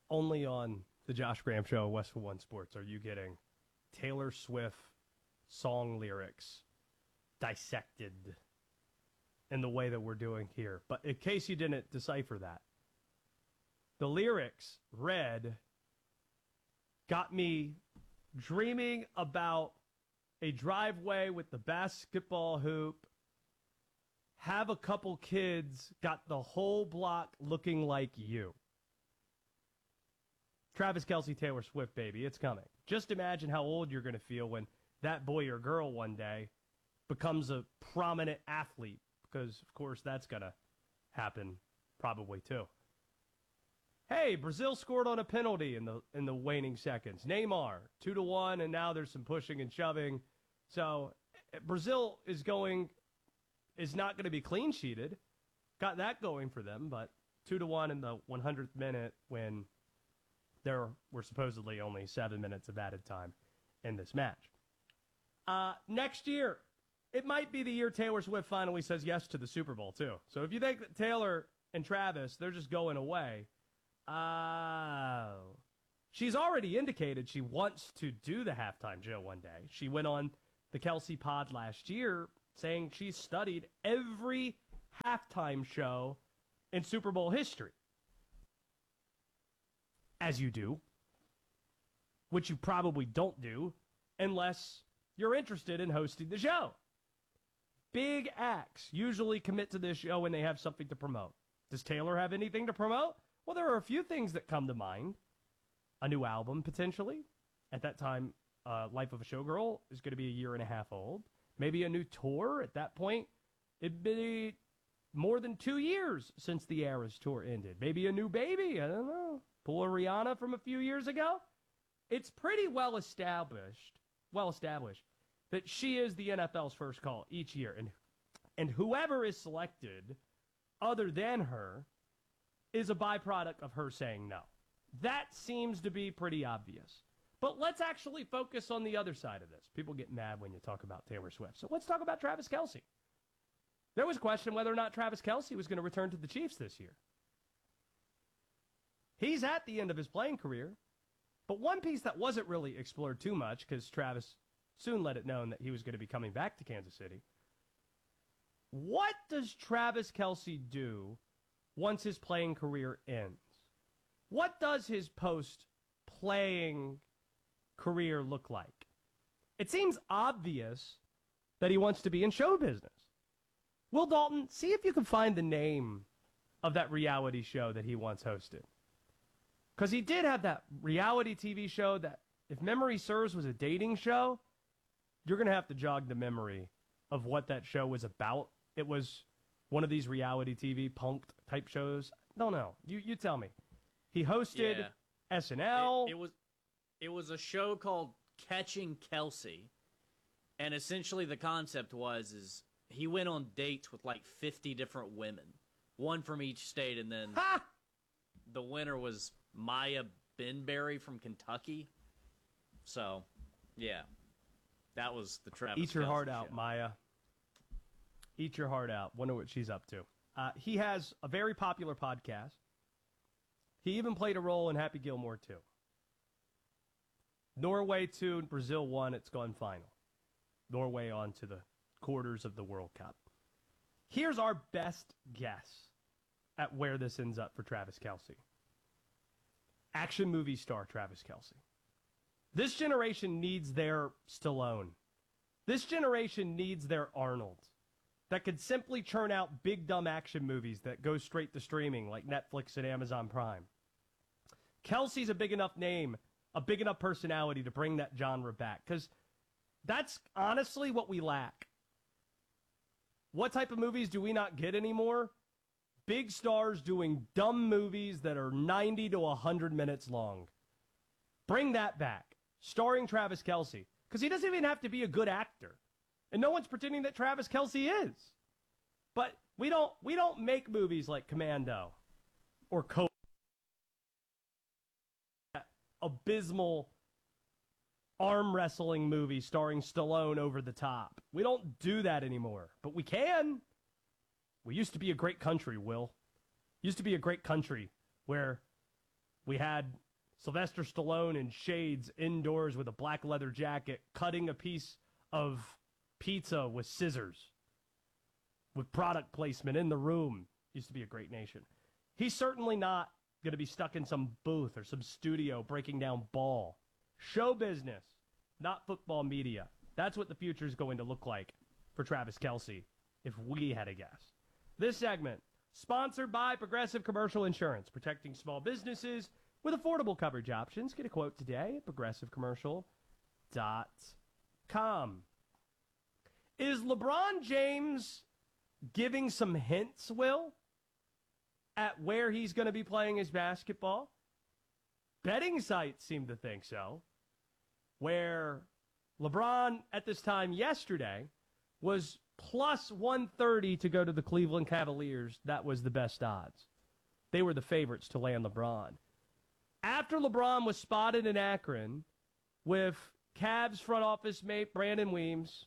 only on the Josh Graham Show, Westwood One Sports, are you getting Taylor Swift song lyrics dissected in the way that we're doing here. But in case you didn't decipher that, the lyrics read got me dreaming about a driveway with the basketball hoop, have a couple kids, got the whole block looking like you. Travis Kelce, Taylor Swift, baby, it's coming. Just imagine how old you're going to feel when that boy or girl one day becomes a prominent athlete, because, of course, that's going to happen probably too. Hey, Brazil scored on a penalty in the waning seconds. Neymar, 2-1, and now there's some pushing and shoving. So Brazil is not going to be clean sheeted. Got that going for them, but 2-1 in the 100th minute when there were supposedly only 7 minutes of added time in this match. Next year, it might be the year Taylor Swift finally says yes to the Super Bowl, too. So if you think that Taylor and Travis, they're just going away, she's already indicated she wants to do the halftime show one day. She went on the Kelce Pod last year saying she studied every halftime show in Super Bowl history. As you do, which you probably don't do unless you're interested in hosting the show. Big acts usually commit to this show when they have something to promote. Does Taylor have anything to promote? Well, there are a few things that come to mind. A new album, potentially. At that time, Life of a Showgirl is going to be a year and a half old. Maybe a new tour. At that point, it'd be more than 2 years since the Eras tour ended. Maybe a new baby. I don't know. Pull a Rihanna from a few years ago. It's pretty well established that she is the NFL's first call each year. And whoever is selected other than her is a byproduct of her saying no. That seems to be pretty obvious. But let's actually focus on the other side of this. People get mad when you talk about Taylor Swift. So let's talk about Travis Kelce. There was a question whether or not Travis Kelce was going to return to the Chiefs this year. He's at the end of his playing career. But one piece that wasn't really explored too much, because Travis soon let it known that he was going to be coming back to Kansas City. What does Travis Kelce do once his playing career ends? What does his post-playing career look like? It seems obvious that he wants to be in show business. Will Dalton, see if you can find the name of that reality show that he once hosted. Because he did have that reality TV show that, if memory serves, was a dating show. You're going to have to jog the memory of what that show was about. It was one of these reality TV punked type shows. Don't know. You tell me. He hosted SNL. It was a show called Catching Kelce. And essentially the concept is he went on dates with like 50 different women. One from each state, and then the winner was Maya Benberry from Kentucky. So, yeah. That was the Travis Eat your Kelce heart show. out, Maya. Eat your heart out. Wonder what she's up to. He has a very popular podcast. He even played a role in Happy Gilmore 2. Norway 2, Brazil 1, it's gone final. Norway on to the quarters of the World Cup. Here's our best guess at where this ends up for Travis Kelce. Action movie star Travis Kelce. This generation needs their Stallone. This generation needs their Arnold that could simply churn out big, dumb action movies that go straight to streaming like Netflix and Amazon Prime. Kelce's a big enough name, a big enough personality to bring that genre back, because that's honestly what we lack. What type of movies do we not get anymore? Big stars doing dumb movies that are 90 to 100 minutes long. Bring that back. Starring Travis Kelce. Because he doesn't even have to be a good actor. And no one's pretending that Travis Kelce is. But we don't make movies like Commando or Cobra. Abysmal arm wrestling movie starring Stallone over the top. We don't do that anymore. But we can. We used to be a great country, Will. Used to be a great country where We had Sylvester Stallone in shades indoors with a black leather jacket cutting a piece of pizza with scissors with product placement in the room. Used to be a great nation. He's certainly not going to be stuck in some booth or some studio breaking down ball. Show business, not football media. That's what the future is going to look like for Travis Kelce, if we had a guess. This segment, sponsored by Progressive Commercial Insurance, protecting small businesses with affordable coverage options. Get a quote today at progressivecommercial.com. Is LeBron James giving some hints, Will, at where he's going to be playing his basketball? Betting sites seem to think so, where LeBron at this time yesterday was plus 130 to go to the Cleveland Cavaliers. That was the best odds. They were the favorites to land LeBron. After LeBron was spotted in Akron with Cavs front office mate Brandon Weems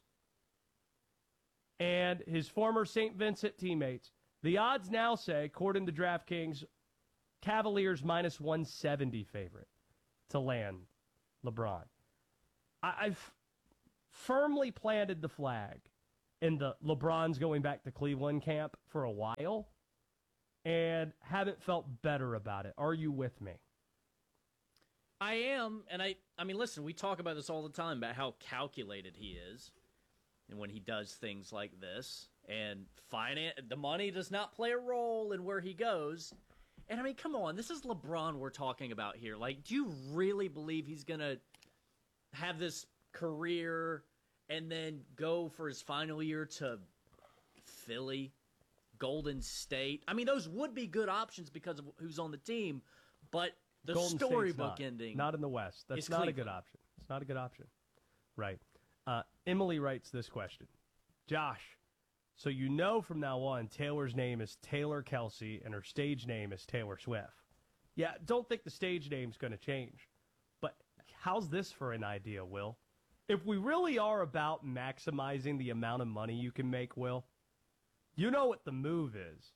and his former St. Vincent teammates, the odds now say, according to DraftKings, Cavaliers minus 170 favorite to land LeBron. I've firmly planted the flag in the LeBron's going back to Cleveland camp for a while and haven't felt better about it. Are you with me? I am, and I mean, listen, we talk about this all the time about how calculated he is, and when he does things like this, and the money does not play a role in where he goes. And I mean, come on, this is LeBron we're talking about here. Like, do you really believe he's gonna have this career and then go for his final year to Philly, Golden State? I mean, those would be good options because of who's on the team, but the Golden storybook State's ending. Not in the West. That's not Cleveland. a good option. It's not a good option. Right. Emily writes this question. Josh, so you know from now on Taylor's name is Taylor Kelce and her stage name is Taylor Swift. Yeah, don't think the stage name's going to change. But how's this for an idea, Will? If we really are about maximizing the amount of money you can make, Will, you know what the move is.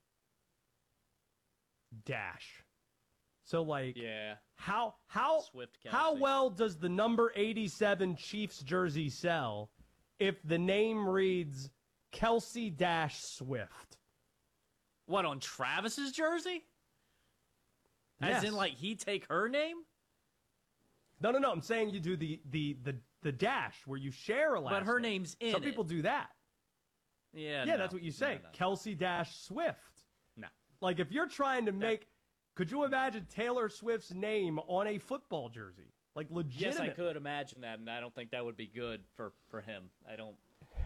Dash. So, like, Yeah. how Swift Kelce. how well does the number 87 Chiefs jersey sell if the name reads Kelce Dash Swift? What, on Travis's jersey? Yes. As in, like, he take her name? No. I'm saying you do the dash where you share a last But her name. name's in Some it. people do that. Yeah, Yeah, no. that's what you say. No. Kelce Dash Swift. No. Like, if you're trying to make... Could you imagine Taylor Swift's name on a football jersey? Like, Yes, legitimate. I could imagine that, and I don't think that would be good for him. I don't.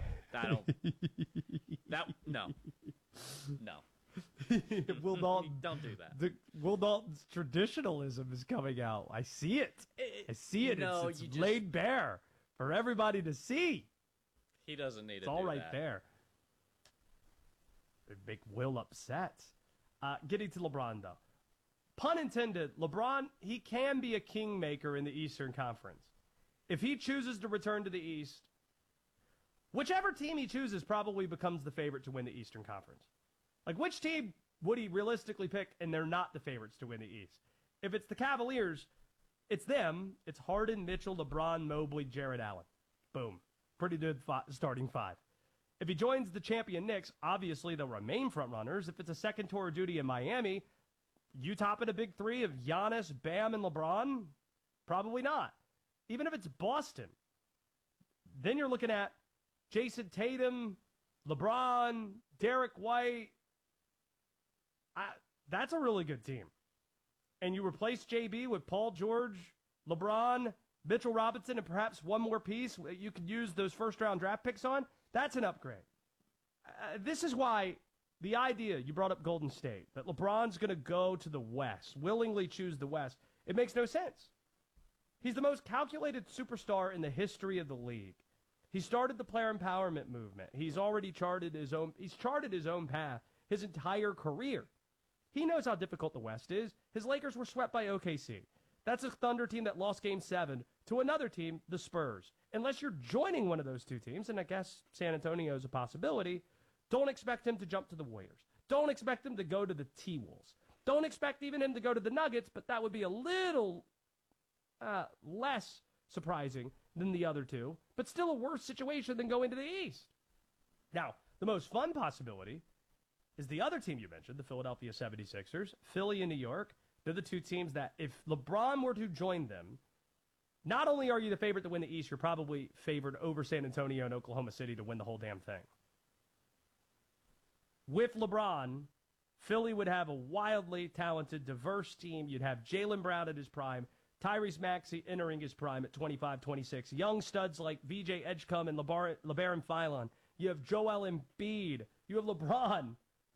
No. Will Dalton, Don't do that. Will Dalton's traditionalism is coming out. I see it. I see it. No, It's you just- laid bare for everybody to see. He doesn't need It's to all do right that. there. It'd make Will upset. Getting to LeBron, though. Pun intended, LeBron, he can be a kingmaker in the Eastern Conference. If he chooses to return to the East, whichever team he chooses probably becomes the favorite to win the Eastern Conference. Like, which team would he realistically pick and they're not the favorites to win the East? If it's the Cavaliers, it's them. It's Harden, Mitchell, LeBron, Mobley, Jared Allen. Boom. Pretty good starting five. If he joins the champion Knicks, obviously they'll remain frontrunners. If it's a second tour of duty in Miami, you top it a big three of Giannis, Bam, and LeBron? Probably not. Even if it's Boston, then you're looking at Jason Tatum, LeBron, Derek White. That's a really good team. And you replace JB with Paul George, LeBron, Mitchell Robinson, and perhaps one more piece you could use those first-round draft picks on. That's an upgrade. This is why the idea, you brought up Golden State, that LeBron's going to go to the West, willingly choose the West, it makes no sense. He's the most calculated superstar in the history of the league. He started the player empowerment movement. He's charted his own path his entire career. He knows how difficult the West is. His Lakers were swept by OKC. That's a Thunder team that lost Game 7 to another team, the Spurs. Unless you're joining one of those two teams, and I guess San Antonio is a possibility, don't expect him to jump to the Warriors. Don't expect him to go to the T-Wolves. Don't expect even him to go to the Nuggets, but that would be a little less surprising than the other two, but still a worse situation than going to the East. Now, the most fun possibility is the other team you mentioned, the Philadelphia 76ers, Philly and New York. They're the two teams that if LeBron were to join them, not only are you the favorite to win the East, you're probably favored over San Antonio and Oklahoma City to win the whole damn thing. With LeBron, Philly would have a wildly talented, diverse team. You'd have Jaylen Brown at his prime, Tyrese Maxey entering his prime at 25, 26. Young studs like VJ Edgecombe and LeBaron Philon. You have Joel Embiid. You have LeBron.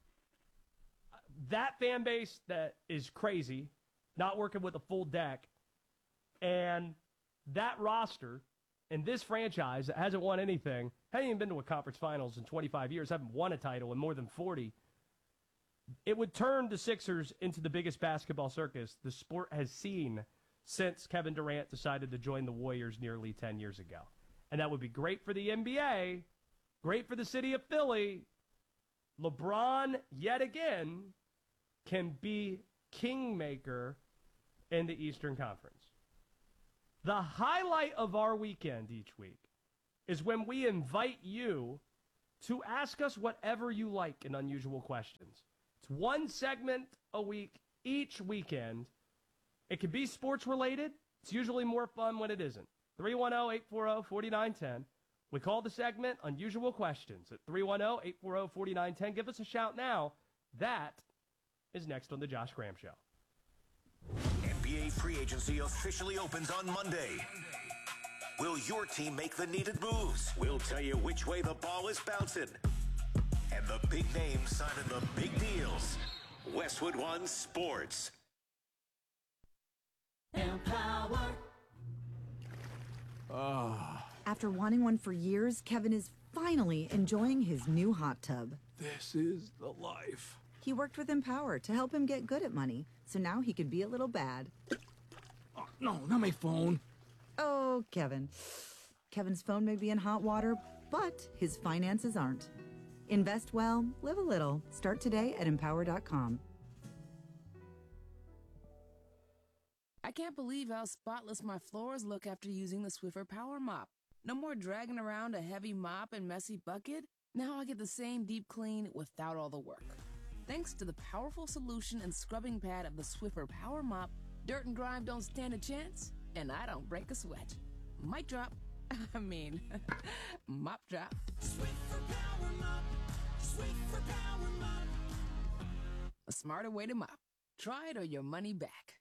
That fan base that is crazy, not working with a full deck, and that roster and this franchise that hasn't won anything, hasn't even been to a conference finals in 25 years, haven't won a title in more than 40, it would turn the Sixers into the biggest basketball circus the sport has seen since Kevin Durant decided to join the Warriors nearly 10 years ago. And that would be great for the NBA, great for the city of Philly. LeBron, yet again, can be kingmaker in the Eastern Conference. The highlight of our weekend each week is when we invite you to ask us whatever you like in Unusual Questions. It's one segment a week each weekend. It can be sports related. It's usually more fun when it isn't. 310-840-4910. We call the segment Unusual Questions at 310-840-4910. Give us a shout now. That is next on The Josh Graham Show. NBA free agency officially opens on Monday. Will your team make the needed moves? We'll tell you which way the ball is bouncing. And the big names signing the big deals. Westwood One Sports. Empower. After wanting one for years, Kevin is finally enjoying his new hot tub. This is the life. He worked with Empower to help him get good at money, so now he could be a little bad. Oh, no, not my phone. Oh, Kevin. Kevin's phone may be in hot water, but his finances aren't. Invest well, live a little. Start today at Empower.com. I can't believe how spotless my floors look after using the Swiffer Power Mop. No more dragging around a heavy mop and messy bucket. Now I get the same deep clean without all the work. Thanks to the powerful solution and scrubbing pad of the Swiffer Power Mop, dirt and grime don't stand a chance, and I don't break a sweat. Mic drop. Mop drop. Swiffer Power Mop. Swiffer Power Mop. A smarter way to mop. Try it or your money back.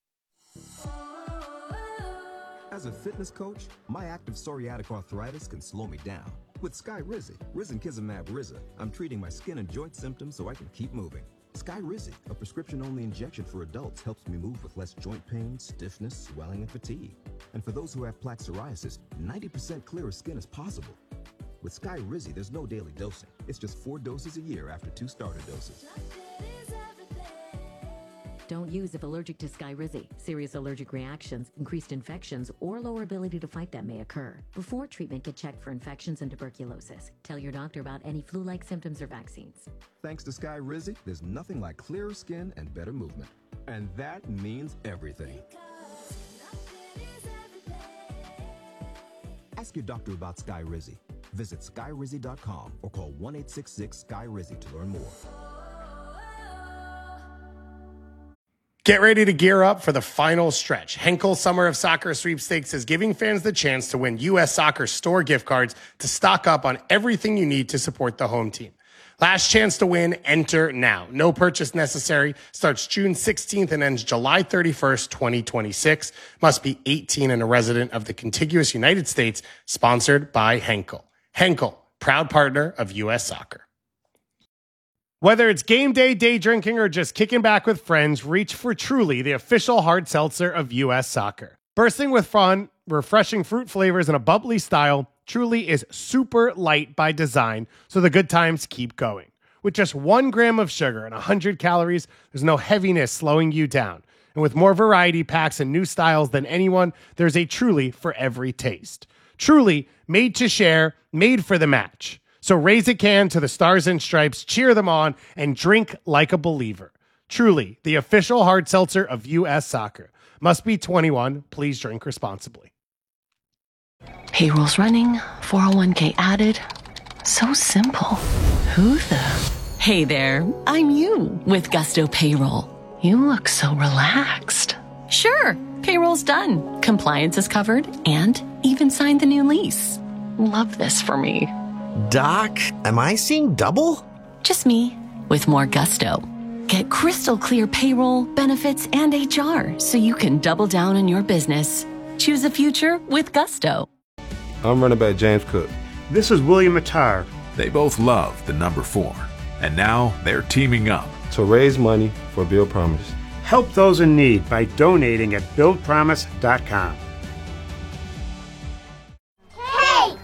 As a fitness coach, my active psoriatic arthritis can slow me down. With Skyrizi, Risankizumab Riza, I'm treating my skin and joint symptoms so I can keep moving. Skyrizi, a prescription-only injection for adults, helps me move with less joint pain, stiffness, swelling, and fatigue. And for those who have plaque psoriasis, 90% clearer skin is possible. With Skyrizi, there's no daily dosing. It's just 4 doses a year after 2 starter doses. Don't use if allergic to Skyrizi. Serious allergic reactions, increased infections, or lower ability to fight them may occur. Before treatment, get checked for infections and tuberculosis. Tell your doctor about any flu-like symptoms or vaccines. Thanks to Skyrizi, there's nothing like clearer skin and better movement. And that means everything. Ask your doctor about Skyrizi. Visit Skyrizi.com or call 1-866-SKY-RIZI to learn more. Get ready to gear up for the final stretch. Henkel Summer of Soccer Sweepstakes is giving fans the chance to win U.S. Soccer store gift cards to stock up on everything you need to support the home team. Last chance to win, enter now. No purchase necessary. Starts June 16th and ends July 31st, 2026. Must be 18 and a resident of the contiguous United States. Sponsored by Henkel. Henkel, proud partner of U.S. Soccer. Whether it's game day, day drinking, or just kicking back with friends, reach for Truly, the official hard seltzer of U.S. Soccer. Bursting with fun, refreshing fruit flavors, and a bubbly style, Truly is super light by design, so the good times keep going. With just 1 gram of sugar and 100 calories, there's no heaviness slowing you down. And with more variety packs and new styles than anyone, there's a Truly for every taste. Truly, made to share, made for the match. So raise a can to the Stars and Stripes, cheer them on, and drink like a believer. Truly, the official hard seltzer of U.S. Soccer. Must be 21. Please drink responsibly. Payroll's running, 401k added. So simple. Who the? Hey there, I'm you with Gusto Payroll. You look so relaxed. Sure, payroll's done. Compliance is covered and even signed the new lease. Love this for me. Doc, am I seeing double? Just me with more gusto. Get crystal clear payroll, benefits, and HR so you can double down on your business. Choose a future with Gusto. I'm running back James Cook. This is William Attar. They both love the number 4, and now they're teaming up to raise money for Build Promise. Help those in need by donating at BuildPromise.com. Hey!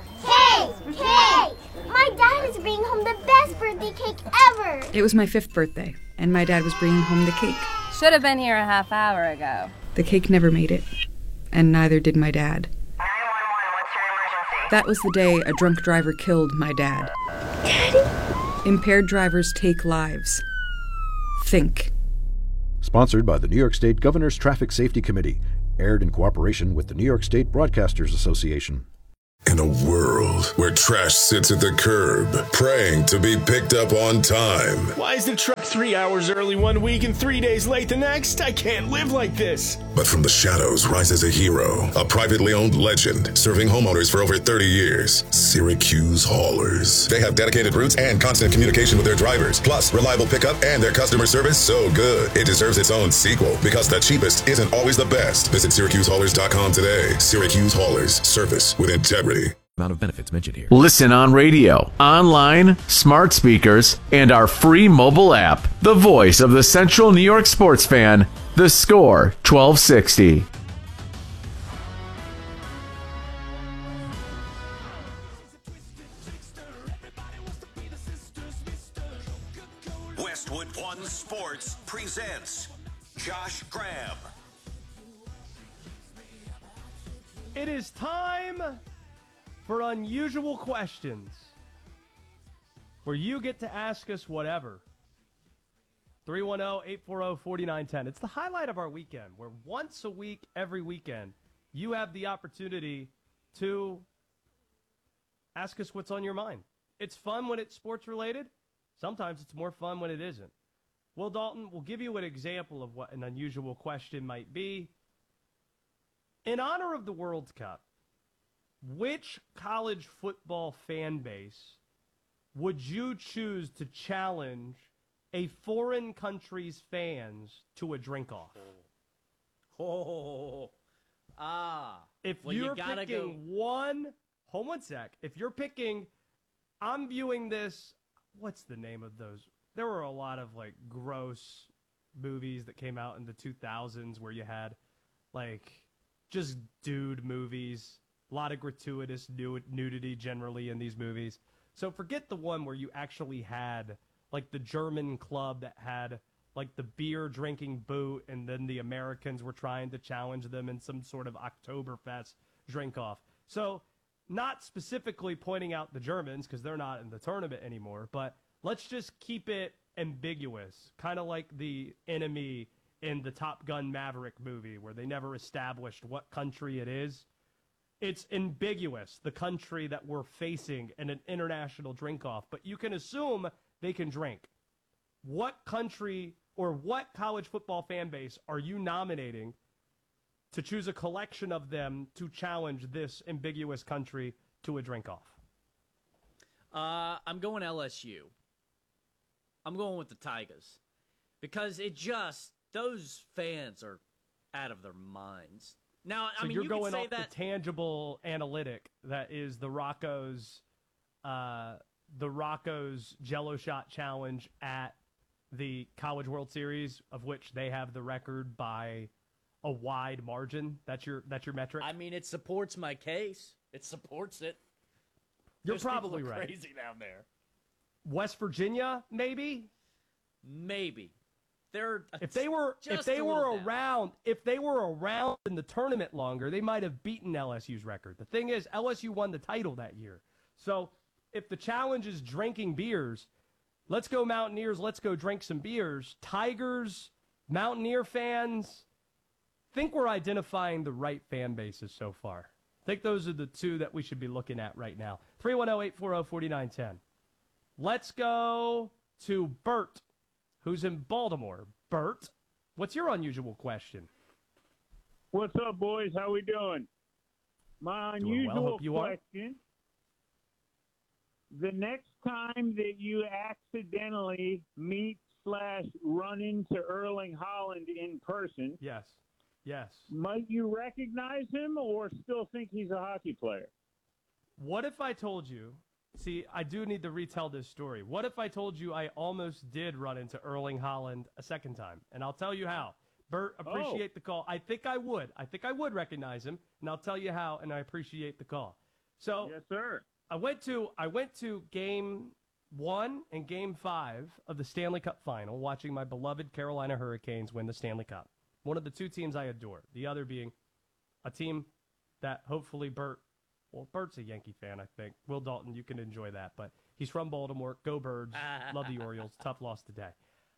My dad is bringing home the best birthday cake ever! It was my 5th birthday, and my dad was bringing home the cake. Should have been here a half hour ago. The cake never made it, and neither did my dad. 911, what's your emergency? That was the day a drunk driver killed my dad. Daddy? Impaired drivers take lives. Think. Sponsored by the New York State Governor's Traffic Safety Committee. Aired in cooperation with the New York State Broadcasters Association. In a world where trash sits at the curb, praying to be picked up on time. Why is the truck 3 hours early one week and 3 days late the next? I can't live like this. But from the shadows rises a hero, a privately owned legend, serving homeowners for over 30 years. Syracuse Haulers. They have dedicated routes and constant communication with their drivers, plus reliable pickup and their customer service so good it deserves its own sequel, because the cheapest isn't always the best. Visit SyracuseHaulers.com today. Syracuse Haulers. Service with integrity. Amount of benefits mentioned here. Listen on radio, online, smart speakers, and our free mobile app. The voice of the Central New York sports fan, The Score 1260. Westwood One Sports presents Josh Graham. It is time for Unusual Questions, where you get to ask us whatever. 310-840-4910. It's the highlight of our weekend, where once a week, every weekend, you have the opportunity to ask us what's on your mind. It's fun when it's sports-related. Sometimes it's more fun when it isn't. Will Dalton will give you an example of what an unusual question might be. In honor of the World Cup, which college football fan base would you choose to challenge a foreign country's fans to a drink-off? If well, you're you gotta picking one, hold one sec. If you're picking, I'm viewing this, what's the name of those? There were a lot of, like, gross movies that came out in the 2000s where you had, like, just dude movies. A lot of gratuitous nudity generally in these movies. So forget the one where you actually had, like, the German club that had, like, the beer drinking boot, and then the Americans were trying to challenge them in some sort of Oktoberfest drink-off. So not specifically pointing out the Germans, because they're not in the tournament anymore, but let's just keep it ambiguous, kind of like the enemy in the Top Gun Maverick movie, where they never established what country it is. It's ambiguous, the country that we're facing in an international drink-off, but you can assume they can drink. What country or what college football fan base are you nominating to choose a collection of them to challenge this ambiguous country to a drink-off? I'm going LSU. I'm going with the Tigers. Because those fans are out of their minds. Now, So I mean, you're you going could say off that the tangible analytic that is the Rocco's Jello Shot Challenge at the College World Series, of which they have the record by a wide margin. That's your metric. I mean, it supports my case. It supports it. You're Those people probably are right. Crazy down there. West Virginia, maybe. Maybe. They're If they were around in the tournament longer, they might have beaten LSU's record. The thing is, LSU won the title that year. So if the challenge is drinking beers, Let's go Mountaineers. Let's go drink some beers. Tigers, Mountaineer fans, think we're identifying the right fan bases so far. I think those are the two that we should be looking at right now. 310-840-4910. Let's go to Bert, who's in Baltimore. Bert, what's your unusual question? What's up, boys? How we doing? My unusual question, the next time that you accidentally meet/run into Erling Haaland in person, yes, might you recognize him or still think he's a hockey player? What if I told you, see, I do need to retell this story. What if I told you I almost did run into Erling Haaland a second time? And I'll tell you how. Bert, appreciate the call. I think I would. I think I would recognize him, and I'll tell you how, and I appreciate the call. So, yes, sir. I went to Game 1 and Game 5 of the Stanley Cup Final, watching my beloved Carolina Hurricanes win the Stanley Cup. One of the two teams I adore. The other being a team that hopefully Bert's a Yankee fan, I think. Will Dalton, you can enjoy that, but he's from Baltimore. Go Birds. Love the Orioles. Tough loss today.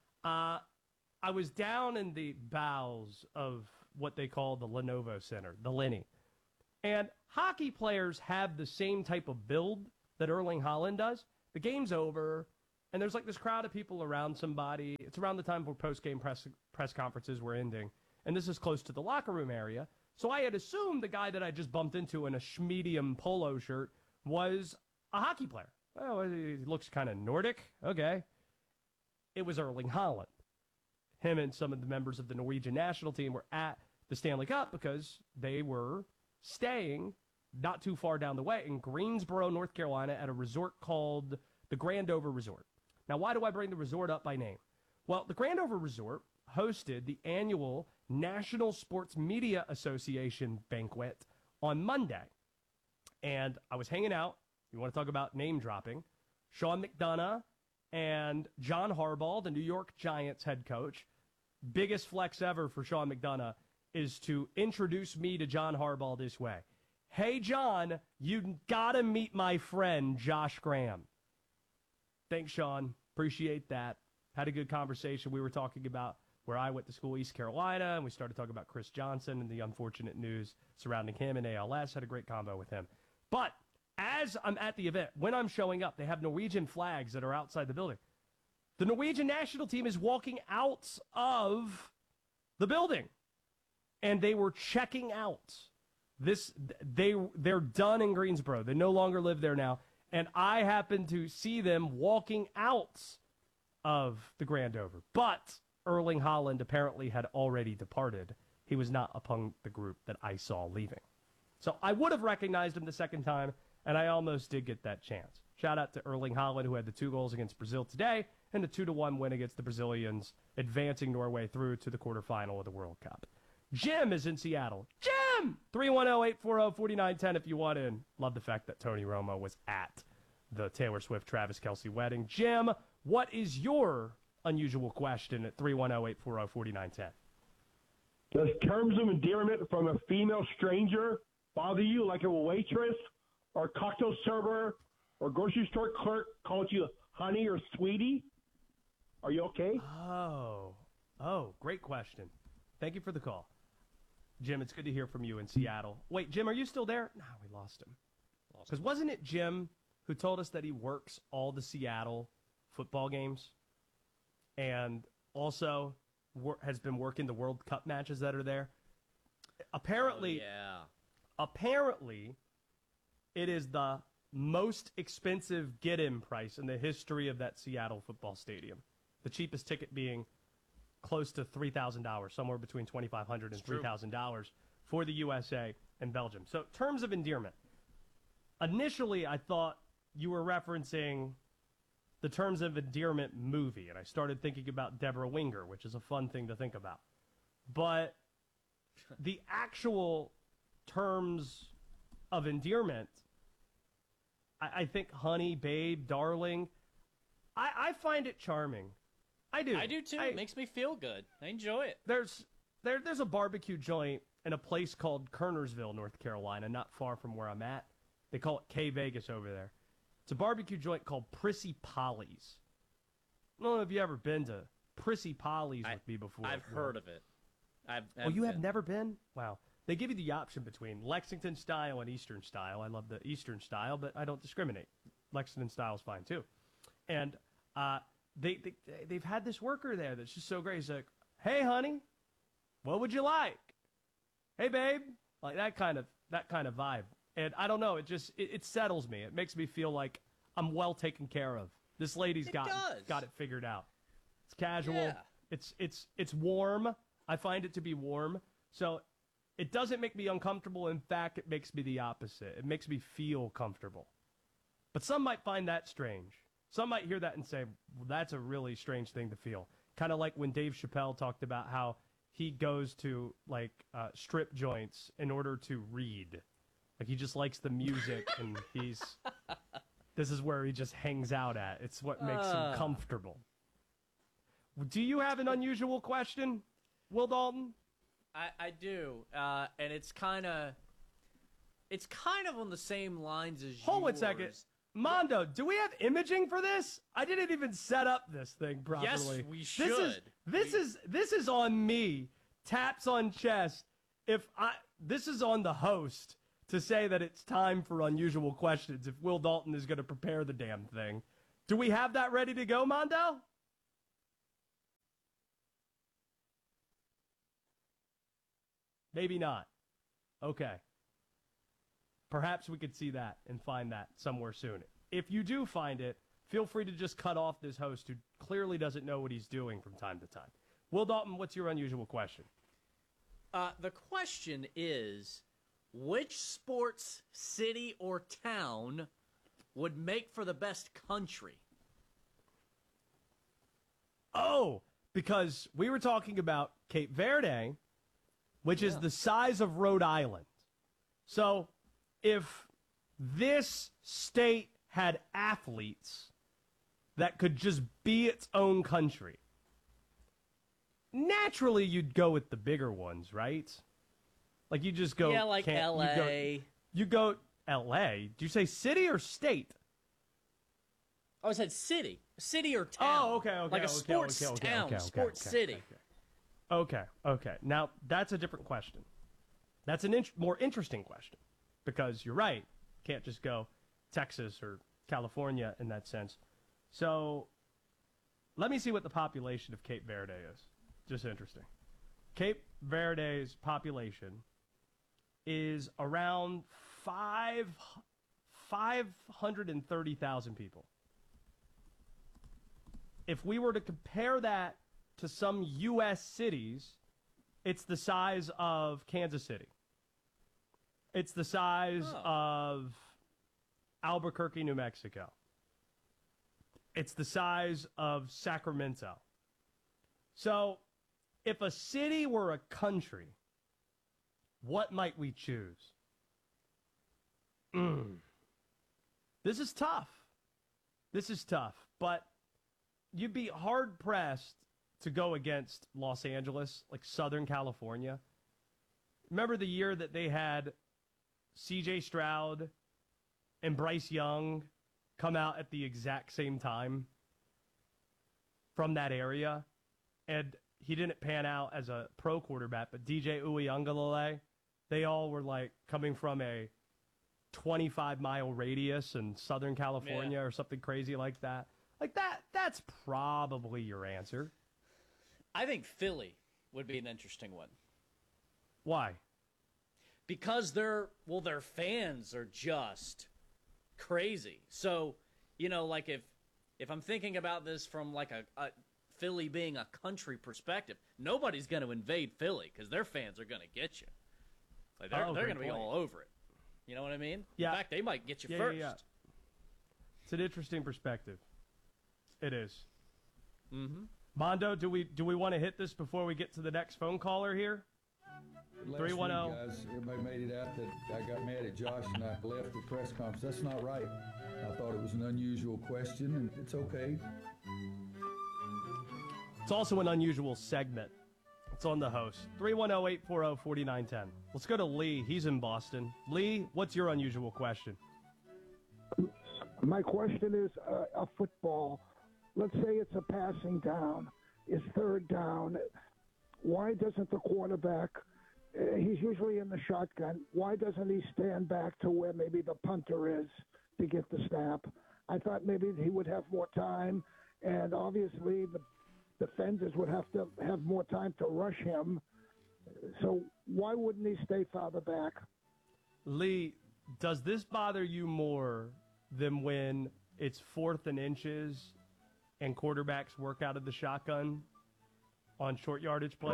I was down in the bowels of what they call the Lenovo Center, the Lenny. And hockey players have the same type of build that Erling Haaland does. The game's over, and there's like this crowd of people around somebody. It's around the time where post-game press conferences were ending, and this is close to the locker room area. So I had assumed the guy that I just bumped into in a schmedium polo shirt was a hockey player. Oh, he looks kind of Nordic. Okay. It was Erling Haaland. Him and some of the members of the Norwegian national team were at the Stanley Cup because they were staying not too far down the way in Greensboro, North Carolina, at a resort called the Grandover Resort. Now, why do I bring the resort up by name? Well, the Grandover Resort hosted the annual National Sports Media Association banquet on Monday. And I was hanging out. You want to talk about name dropping? Sean McDonough and John Harbaugh, the New York Giants head coach. Biggest flex ever for Sean McDonough is to introduce me to John Harbaugh this way. Hey, John, you got to meet my friend, Josh Graham. Thanks, Sean. Appreciate that. Had a good conversation. We were talking about where I went to school, East Carolina, and we started talking about Chris Johnson and the unfortunate news surrounding him and ALS. Had a great combo with him. But as I'm at the event, when I'm showing up, they have Norwegian flags that are outside the building. The Norwegian national team is walking out of the building, and they were checking out. They're done in Greensboro. They no longer live there now, and I happened to see them walking out of the Grandover. But Erling Haaland apparently had already departed. He was not among the group that I saw leaving. So I would have recognized him the second time, and I almost did get that chance. Shout out to Erling Haaland, who had the 2 goals against Brazil today, and the 2-1 win against the Brazilians, advancing Norway through to the quarterfinal of the World Cup. Jim is in Seattle. Jim! 310-840-4910 if you want in. Love the fact that Tony Romo was at the Taylor Swift-Travis Kelce wedding. Jim, what is your unusual question at 310-840-4910? Does terms of endearment from a female stranger bother you, like a waitress or cocktail server or grocery store clerk calls you honey or sweetie? Are you okay? Oh, great question. Thank you for the call. Jim, it's good to hear from you in Seattle. Wait, Jim, are you still there? No, we lost him. Because wasn't it Jim who told us that he works all the Seattle football games and also has been working the World Cup matches that are there? Apparently, apparently, it is the most expensive get-in price in the history of that Seattle football stadium. The cheapest ticket being close to $3,000, somewhere between $2,500 and $3,000 for the USA and Belgium. So, terms of endearment. Initially, I thought you were referencing the Terms of Endearment movie, and I started thinking about Deborah Winger, which is a fun thing to think about. But the actual terms of endearment, I think honey, babe, darling, I find it charming. I do. I do too. It makes me feel good. I enjoy it. There's a barbecue joint in a place called Kernersville, North Carolina, not far from where I'm at. They call it K Vegas over there. It's a barbecue joint called Prissy Polly's. I don't know if you ever been to Prissy Polly's with me before. I've heard of it. Oh, you have never been? Wow. They give you the option between Lexington style and Eastern style. I love the Eastern style, but I don't discriminate. Lexington style is fine too. And they've had this worker there that's just so great. He's like, "Hey, honey, what would you like? Hey, babe," like that kind of vibe. And I don't know, it settles me. It makes me feel like I'm well taken care of. This lady's got it figured out. It's casual. Yeah. It's warm. I find it to be warm. So it doesn't make me uncomfortable. In fact, it makes me the opposite. It makes me feel comfortable. But some might find that strange. Some might hear that and say, well, that's a really strange thing to feel. Kind of like when Dave Chappelle talked about how he goes to strip joints in order to read. Like he just likes the music and this is where he just hangs out at. It's what makes him comfortable. Do you have an unusual question, Will Dalton? I do, and it's kind of on the same lines as Hold 1 second. Mondo, do we have imaging for this? I didn't even set up this thing properly. Yes, we should. This is on me. Taps on chest. This is on the host to say that it's time for unusual questions if Will Dalton is going to prepare the damn thing. Do we have that ready to go, Mondo? Maybe not. Okay. Perhaps we could see that and find that somewhere soon. If you do find it, feel free to just cut off this host who clearly doesn't know what he's doing from time to time. Will Dalton, what's your unusual question? The question is, which sports city or town would make for the best country? Oh, because we were talking about Cape Verde, which is the size of Rhode Island. So if this state had athletes that could just be its own country, naturally you'd go with the bigger ones, right? Like you just go... Yeah, like L.A. You go L.A. Do you say city or state? Oh, I said city. City or town. Oh, okay. Like a sports town, sports city. Okay. Now, that's a different question. That's a more interesting question because you're right. Can't just go Texas or California in that sense. So let me see what the population of Cape Verde is. Just interesting. Cape Verde's population is around 530,000 people. If we were to compare that to some U.S. cities, it's the size of Kansas City. It's the size of Albuquerque, New Mexico. It's the size of Sacramento. So, if a city were a country, what might we choose? This is tough. But you'd be hard-pressed to go against Los Angeles, like Southern California. Remember the year that they had C.J. Stroud and Bryce Young come out at the exact same time from that area? And he didn't pan out as a pro quarterback, but DJ Uiagalelei, they all were like coming from a 25-mile radius in Southern California or something crazy like that. Like that's probably your answer. I think Philly would be an interesting one. Why? Because their fans are just crazy. So, like if I'm thinking about this from like a Philly being a country perspective, nobody's going to invade Philly because their fans are going to get you. Like they're going to be all over it. You know what I mean? Yeah. In fact, they might get you first. Yeah. It's an interesting perspective. It is. Mm-hmm. Mondo, do we want to hit this before we get to the next phone caller here? Last 310. week, guys, everybody made it out that I got mad at Josh and I left the press conference. That's not right. I thought it was an unusual question, and it's okay. It's also an unusual segment. It's on the host. 310-840-4910. Let's go to Lee. He's in Boston. Lee, what's your unusual question? My question is a football. let's say it's a passing down, it's third down. Why doesn't the quarterback, he's usually in the shotgun, why doesn't he stand back to where maybe the punter is to get the snap? I thought maybe he would have more time, and obviously the defenders would have to have more time to rush him. So why wouldn't he stay farther back? Lee, does this bother you more than when it's 4th and inches and quarterbacks work out of the shotgun on short yardage plays?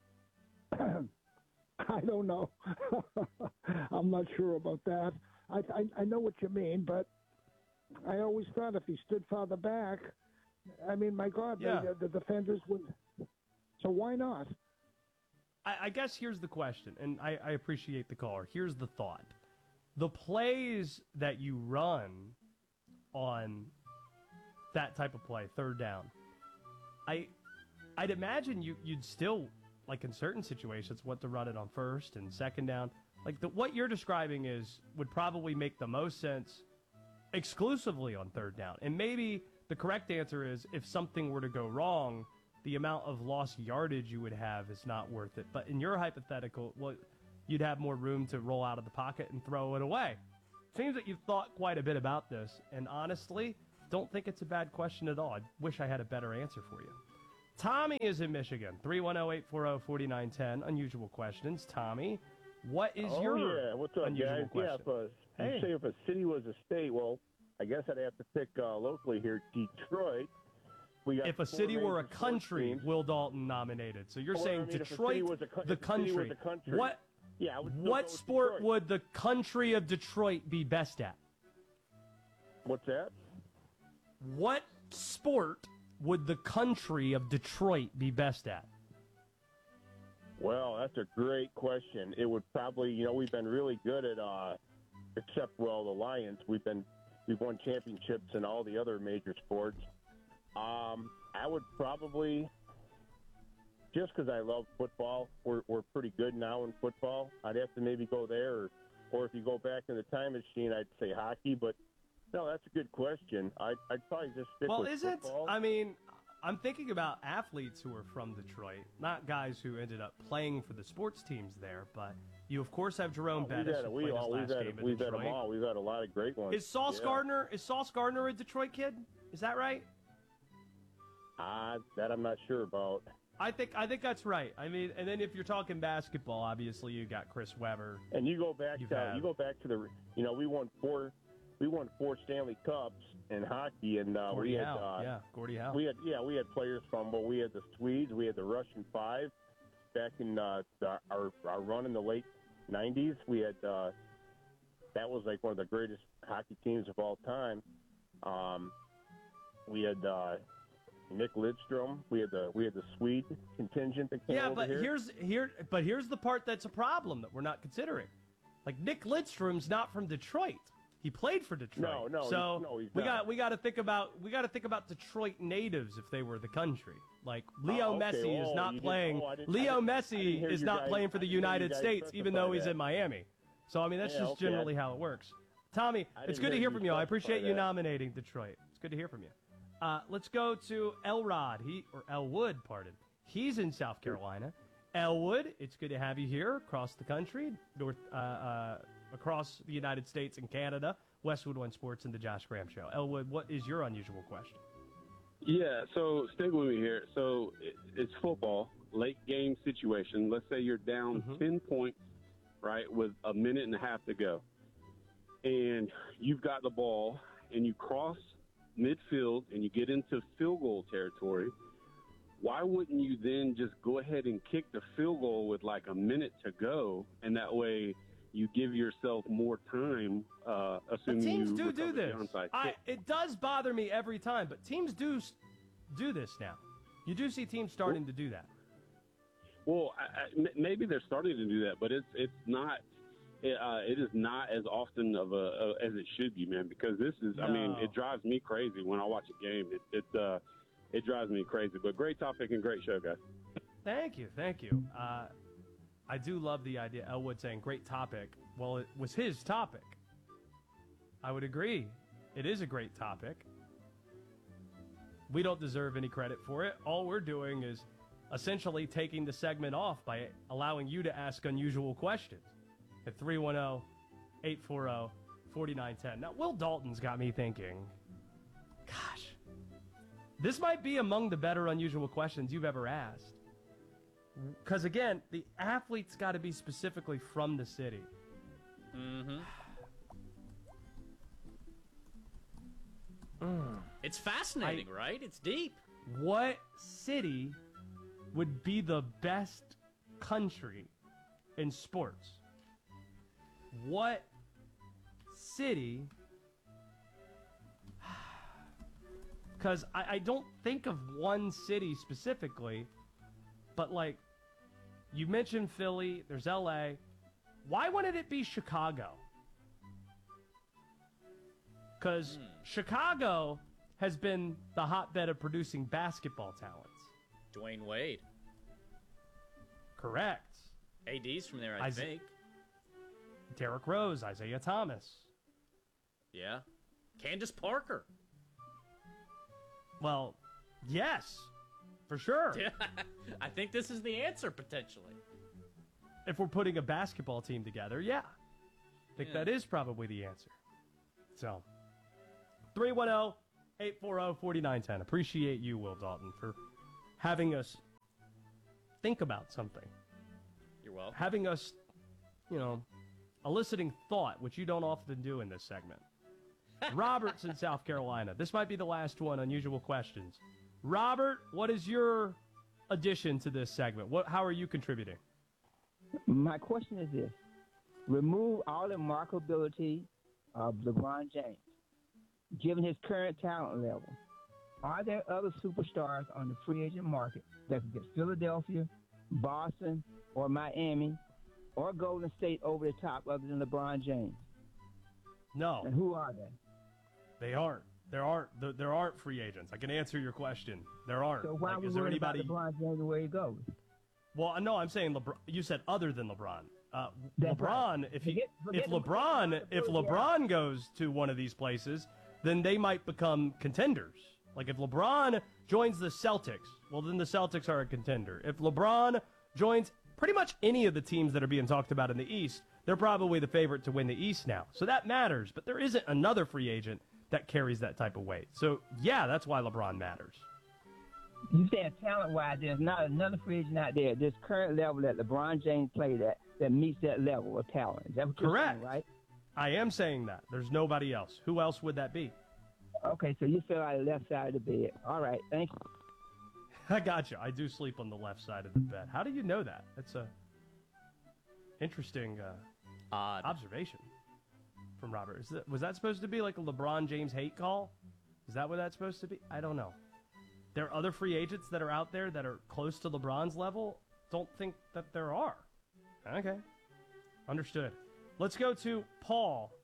I don't know. I'm not sure about that. I know what you mean, but I always thought if he stood farther back, I mean, my God, the defenders would. So why not? I guess here's the question, and I appreciate the caller. Here's the thought. The plays that you run on that type of play, third down, I'd imagine you'd still, like in certain situations, want to run it on first and second down. Like what you're describing would probably make the most sense exclusively on third down. And maybe the correct answer is if something were to go wrong, the amount of lost yardage you would have is not worth it. But in your hypothetical, well, you'd have more room to roll out of the pocket and throw it away. Seems that you've thought quite a bit about this, and honestly, don't think it's a bad question at all. I wish I had a better answer for you. Tommy is in Michigan, 310-840-4910. Unusual questions. Tommy, what is your What's up, unusual guys? question? You say if a city was a state, well, I guess I'd have to pick locally here, Detroit. If a city were a country, Will Dalton nominated. So you're saying Detroit, the country. What sport would the country of Detroit be best at? What's that? What sport would the country of Detroit be best at? Well, that's a great question. It would probably, we've been really good at, except the Lions. We've won championships in all the other major sports. I would probably, just because I love football, we're pretty good now in football. I'd have to maybe go there, or if you go back in the time machine, I'd say hockey. But no, that's a good question. I'd probably just stick with football. I mean, I'm thinking about athletes who are from Detroit, not guys who ended up playing for the sports teams there. But you, of course, have Jerome Bettis. Who played his last game in We've had Detroit. them all. We've had a lot of great ones. Is Sauce Gardner a Detroit kid? Is that right? That I'm not sure about. I think that's right. I mean, and then if you're talking basketball, obviously you got Chris Webber. And you go back to the we won four Stanley Cups in hockey, and Gordie Howe. Gordie Howe. We had players from we had the Swedes, we had the Russian Five back in our run in the late 90s. We had that was like one of the greatest hockey teams of all time. We had Nick Lidstrom. We had the Swede contingent that came over here. Here's the part that's a problem that we're not considering. Like Nick Lidstrom's not from Detroit. He played for Detroit. We got to think about Detroit natives if they were the country. Like Leo Messi is not playing. Leo Messi is not playing for the United States, even though he's in Miami. So I mean that's just generally how it works. Tommy, it's good to hear from you. I appreciate you nominating Detroit. It's good to hear from you. Let's go to Elrod, Elwood, pardon. He's in South Carolina. Elwood, it's good to have you here across the country, across the United States and Canada. Westwood One Sports and the Josh Graham Show. Elwood, what is your unusual question? Yeah, so stick with me here. So it's football, late game situation. Let's say you're down 10 points, right, with a minute and a half to go. And you've got the ball, and you cross midfield and you get into field goal territory. Why wouldn't you then just go ahead and kick the field goal with like a minute to go, and that way you give yourself more time, assuming teams you do this. It does bother me every time, but teams do this now. You do see teams starting to do that. Well, maybe they're starting to do that, but it's not. It is not as often of as it should be, man. Because this is, I mean, it drives me crazy when I watch a game. It drives me crazy. But great topic and great show, guys. Thank you. I do love the idea. Elwood saying great topic. Well, it was his topic. I would agree. It is a great topic. We don't deserve any credit for it. All we're doing is essentially taking the segment off by allowing you to ask unusual questions at 310-840-4910. Now, Will Dalton's got me thinking, gosh, this might be among the better unusual questions you've ever asked. Because, again, the athlete's got to be specifically from the city. Mm-hmm. It's fascinating, right? It's deep. What city would be the best country in sports? What city? Because I don't think of one city specifically, but like, you mentioned Philly, there's LA. Why wouldn't it be Chicago? Because Chicago has been the hotbed of producing basketball talents. Dwayne Wade. Correct. AD's from there, I think. Derrick Rose, Isaiah Thomas. Yeah. Candace Parker. Well, yes, for sure. Yeah, I think this is the answer, potentially. If we're putting a basketball team together, yeah. I think that is probably the answer. So, 310-840-4910. Appreciate you, Will Dalton, for having us think about something. You're welcome. Having us, eliciting thought, which you don't often do in this segment. Robert's in South Carolina. This might be the last one, unusual questions. Robert, what is your addition to this segment? How are you contributing? My question is this. Remove all the marketability of LeBron James, given his current talent level. Are there other superstars on the free agent market that could get Philadelphia, Boston, or Miami, or Golden State over the top other than LeBron James? No. And who are they? They aren't. There aren't free agents. I can answer your question. There aren't. So why is there anybody? LeBron James the way he goes? Well, no, I'm saying LeBron. You said other than LeBron. That's LeBron, right. if LeBron goes to one of these places, then they might become contenders. Like if LeBron joins the Celtics, well, then the Celtics are a contender. If LeBron joins pretty much any of the teams that are being talked about in the East, they're probably the favorite to win the East now. So that matters, but there isn't another free agent that carries that type of weight. So, yeah, that's why LeBron matters. You said talent-wise, there's not another free agent out there at this current level that LeBron James played at that meets that level of talent. Is that what you're saying, right? I am saying that. There's nobody else. Who else would that be? Okay, so you feel like the left side of the bed. All right, thank you. I got you. I do sleep on the left side of the bed. How do you know that? That's a interesting observation from Robert. Was that supposed to be like a LeBron James hate call? Is that what that's supposed to be? I don't know. There are other free agents that are out there that are close to LeBron's level? Don't think that there are. Okay. Understood. Let's go to Paul.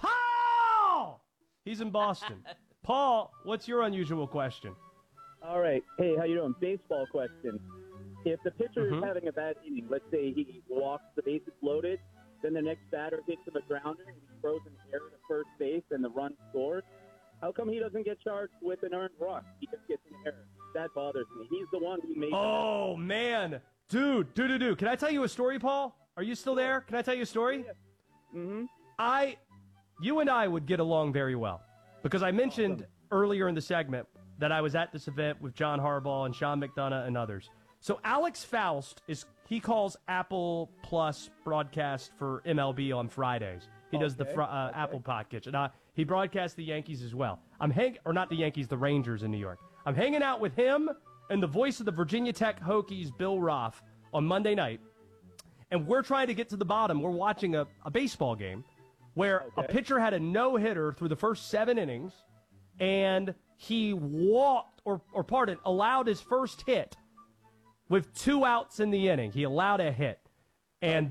Paul! He's in Boston. Paul, what's your unusual question? All right. Hey, how you doing? Baseball question. If the pitcher is having a bad inning, let's say he walks the bases loaded, then the next batter hits him a grounder and he throws an error to first base and the run scores, how come he doesn't get charged with an earned run? He just gets an error. That bothers me. He's the one who made Oh, man. Dude. Can I tell you a story, Paul? Are you still there? Can I tell you a story? Yeah. Mm-hmm. You and I would get along very well because I mentioned earlier in the segment that I was at this event with John Harbaugh and Sean McDonough and others. So Alex Faust he calls Apple Plus broadcast for MLB on Fridays. He does the Apple Podcast. And he broadcasts the Yankees as well. Not the Yankees, the Rangers in New York. I'm hanging out with him and the voice of the Virginia Tech Hokies, Bill Roth, on Monday night. And we're trying to get to the bottom. We're watching a baseball game where a pitcher had a no-hitter through the first 7 innings, and he allowed his first hit with 2 outs in the inning. He allowed a hit. And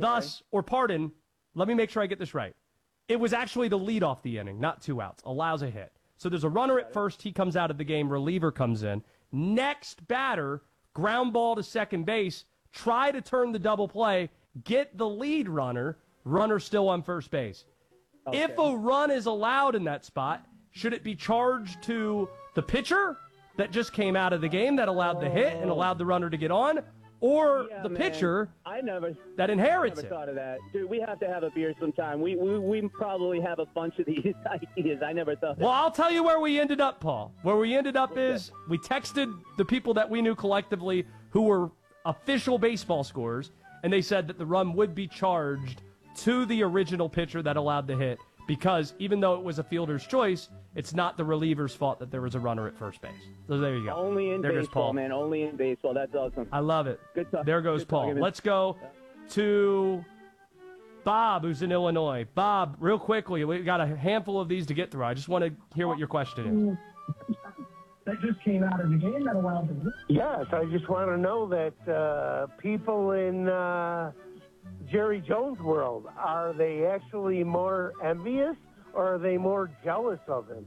let me make sure I get this right. It was actually the lead off the inning, not 2 outs. Allows a hit. So there's a runner at first. He comes out of the game. Reliever comes in. Next batter, ground ball to second base. Try to turn the double play. Get the lead runner. Runner still on first base. Okay. If a run is allowed in that spot, should it be charged to the pitcher that just came out of the game that allowed the hit and allowed the runner to get on, or the pitcher that inherits I never it. thought of that. Dude, we have to have a beer sometime. We probably have a bunch of these ideas. I never thought of Well, I'll tell you where we ended up, Paul. Where we ended up is we texted the people that we knew collectively who were official baseball scorers, and they said that the run would be charged to the original pitcher that allowed the hit, because even though it was a fielder's choice, it's not the reliever's fault that there was a runner at first base. So there you go. Only in there goes baseball, Paul. man. Only in baseball. That's awesome. I love it. Good talk. There goes Good Paul. talking, man. Let's go to Bob, who's in Illinois. Bob, real quickly, we got a handful of these to get through. I just want to hear what your question is. That just came out of the game that allowed them. Yes, I just want to know that people in Jerry Jones' world, are they actually more envious or are they more jealous of him?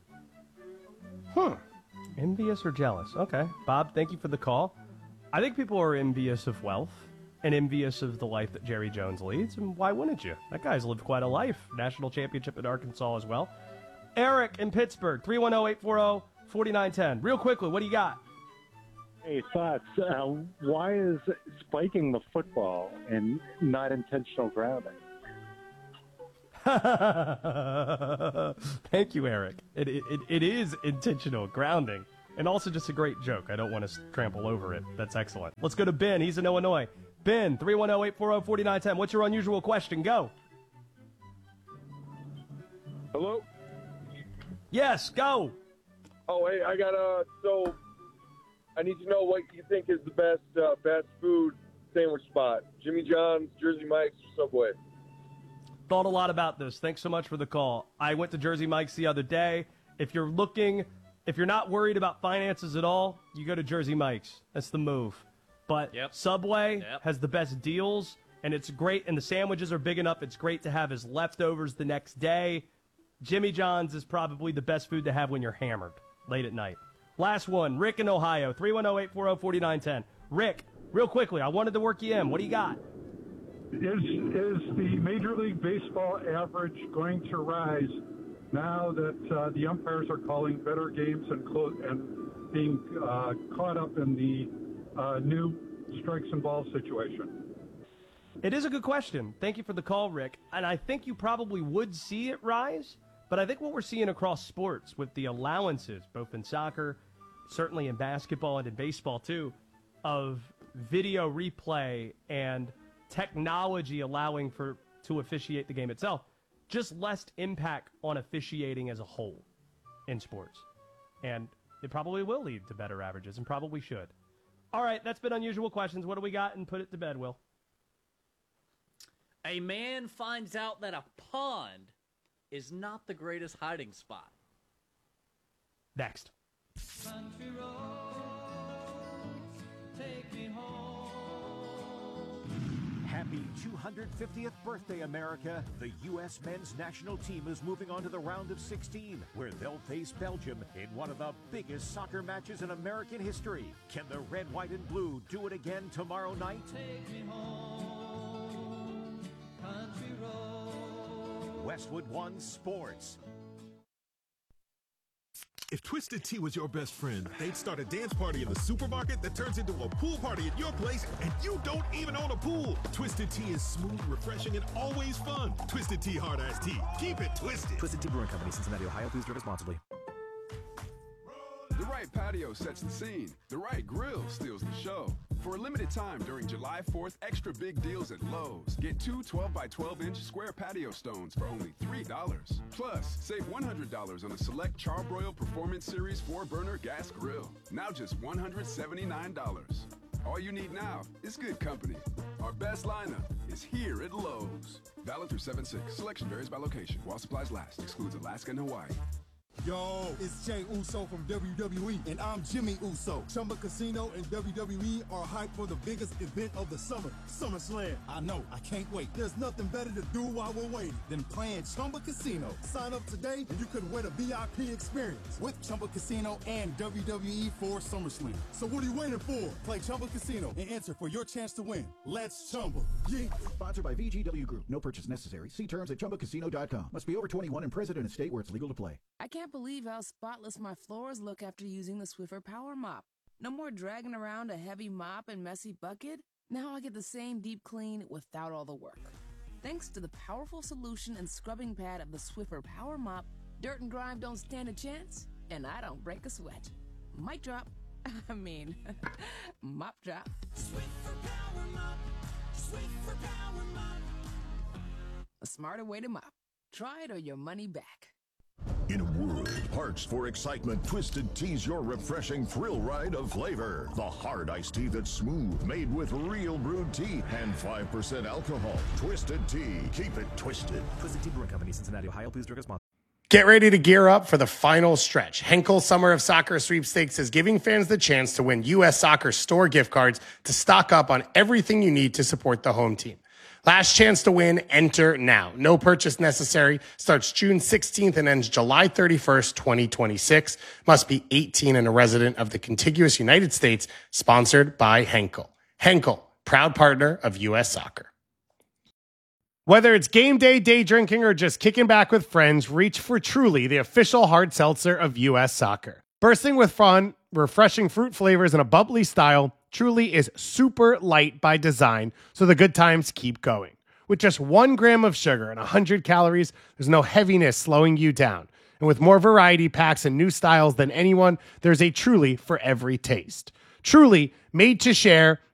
Envious or jealous? Okay. Bob, thank you for the call. I think people are envious of wealth and envious of the life that Jerry Jones leads, and why wouldn't you? That guy's lived quite a life. National championship in Arkansas as well. Eric in Pittsburgh, 310-840-4910. Real quickly, what do you got? Hey, thoughts. Why is spiking the football and not intentional grounding? Thank you, Eric. It is intentional grounding, and also just a great joke. I don't want to trample over it. That's excellent. Let's go to Ben. He's in Illinois. Ben, 310-840-4910. What's your unusual question? Go. Hello? Yes, go. Oh, hey, I got so I need to know what you think is the best fast food sandwich spot. Jimmy John's, Jersey Mike's, or Subway? Thought a lot about this. Thanks so much for the call. I went to Jersey Mike's the other day. If you're not worried about finances at all, you go to Jersey Mike's. That's the move. But Subway has the best deals, and it's great, and the sandwiches are big enough. It's great to have as leftovers the next day. Jimmy John's is probably the best food to have when you're hammered late at night. Last one, Rick in Ohio, 310-840-4910. Rick, real quickly, I wanted to work you in. What do you got? Is the Major League Baseball average going to rise now that the umpires are calling better games and being caught up in the new strikes and balls situation? It is a good question. Thank you for the call, Rick. And I think you probably would see it rise, but I think what we're seeing across sports with the allowances, both in soccer, certainly in basketball and in baseball too, of video replay and technology allowing to officiate the game itself, just less impact on officiating as a whole in sports. And it probably will lead to better averages and probably should. All right, that's been Unusual Questions. What do we got? And put it to bed, Will. A man finds out that a pond is not the greatest hiding spot. Next. Country roads, take me home. Happy 250th birthday, America. The U.S. men's national team is moving on to the round of 16, where they'll face Belgium in one of the biggest soccer matches in American history. Can the red, white, and blue do it again tomorrow night? Take me home, country roads. Westwood One Sports. If Twisted Tea was your best friend, they'd start a dance party in the supermarket that turns into a pool party at your place, and you don't even own a pool. Twisted Tea is smooth, refreshing, and always fun. Twisted Tea Hard Iced Tea. Keep it twisted. Twisted Tea Brewing Company, Cincinnati, Ohio. Please drink responsibly. The right patio sets the scene. The right grill steals the show. For a limited time during July 4th, extra big deals at Lowe's. Get two 12x12-inch square patio stones for only $3. Plus, save $100 on a select Charbroil Performance Series 4-burner gas grill. Now just $179. All you need now is good company. Our best lineup is here at Lowe's. Valid through 7/6. Selection varies by location. While supplies last. Excludes Alaska and Hawaii. Yo, it's Jay Uso from WWE, and I'm Jimmy Uso. Chumba Casino and WWE are hyped for the biggest event of the summer, SummerSlam. I know, I can't wait. There's nothing better to do while we're waiting than playing Chumba Casino. Sign up today, and you could win a VIP experience with Chumba Casino and WWE for SummerSlam. So what are you waiting for? Play Chumba Casino and enter for your chance to win. Let's Chumba. Yeah. Sponsored by VGW Group. No purchase necessary. See terms at ChumbaCasino.com. Must be over 21 and present in a state where it's legal to play. I can't can't believe how spotless my floors look after using the Swiffer Power Mop. No more dragging around a heavy mop and messy bucket. Now I get the same deep clean without all the work. Thanks to the powerful solution and scrubbing pad of the Swiffer Power Mop, dirt and grime don't stand a chance, and I don't break a sweat. Mic drop. I mean, mop drop. Swiffer Power Mop. Swiffer Power Mop. A smarter way to mop. Try it or your money back. In a world parched for excitement, Twisted Tea's your refreshing thrill ride of flavor. The hard iced tea that's smooth, made with real brewed tea and 5% alcohol. Twisted Tea. Keep it twisted. Twisted Tea Brewing Company, Cincinnati, Ohio. Please drink responsibly. Get ready to gear up for the final stretch. Henkel Summer of Soccer Sweepstakes is giving fans the chance to win U.S. Soccer store gift cards to stock up on everything you need to support the home team. Last chance to win, enter now. No purchase necessary. Starts June 16th and ends July 31st, 2026. Must be 18 and a resident of the contiguous United States. Sponsored by Henkel. Henkel, proud partner of U.S. Soccer. Whether it's game day, day drinking, or just kicking back with friends, reach for Truly, the official hard seltzer of U.S. Soccer. Bursting with fun, refreshing fruit flavors, and a bubbly style, Truly is super light by design, so the good times keep going. With just 1 gram of sugar and 100 calories, there's no heaviness slowing you down. And with more variety packs and new styles than anyone, there's a Truly for every taste. Truly, made to share,